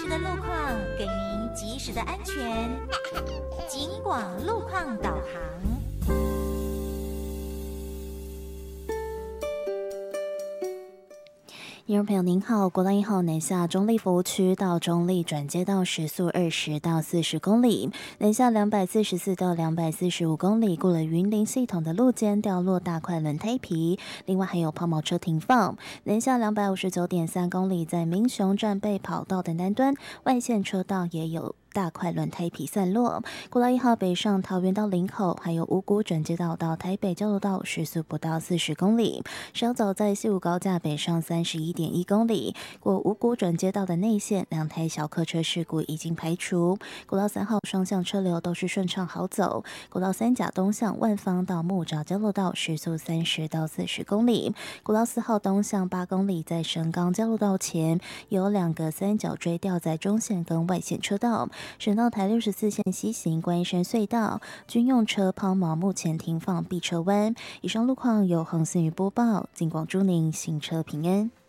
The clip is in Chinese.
时的路况，给您及时的安全。警广路况导航。 听众朋友您好，国道1号南下中立服务区到中立转接道时速20到40公里，南下244到245公里，过了云林系统的路肩掉落大块轮胎皮，另外还有抛锚车停放。南下259.3公里，在民雄站被跑道的南端外线车道也有大块轮胎皮散落。国道1号北上桃园到林口，还有五股转接道到台北交流道时速不到40公里。稍早在西武高架北上31.1公里，过五股转接道的内线2台小客车事故已经排除。国道3号双向车流都是顺畅好走。国道3甲东向万芳到木栅交流道时速30到40公里。国道4号东向8公里，在神冈交流道前有2个三角锥吊在中线跟外线车道。省道台64线西行观音山隧道，军用车抛锚目前停放避车湾。以上路况由洪思雨播报，警广祝您行车平安。